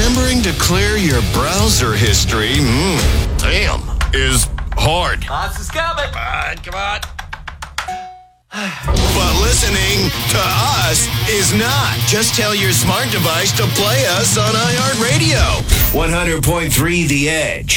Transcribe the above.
remembering to clear your browser history, damn, is hard. Hans is coming. Come on. But listening to us is not. Just tell your smart device to play us on iHeartRadio. 100.3 The Edge.